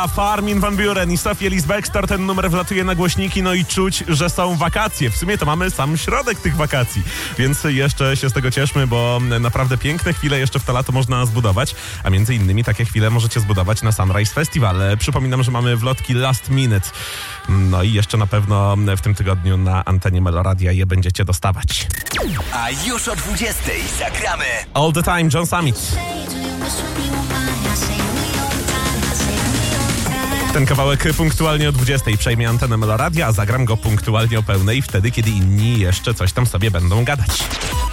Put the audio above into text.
Armin van Buuren i Sophie Ellis Bextor, ten numer wlatuje na głośniki, no i czuć, że są wakacje. W sumie to mamy sam środek tych wakacji, więc jeszcze się z tego cieszmy, bo naprawdę piękne chwile jeszcze w to lato można zbudować, a między innymi takie chwile możecie zbudować na Sunrise Festival. Przypominam, że mamy wlotki last minute, no i jeszcze na pewno w tym tygodniu na antenie Meloradia je będziecie dostawać. A już o 20:00 zagramy All the Time, John Summit. Ten kawałek punktualnie o 20:00 przejmie antenę Meloradia, a zagram go punktualnie o pełnej, wtedy kiedy inni jeszcze coś tam sobie będą gadać.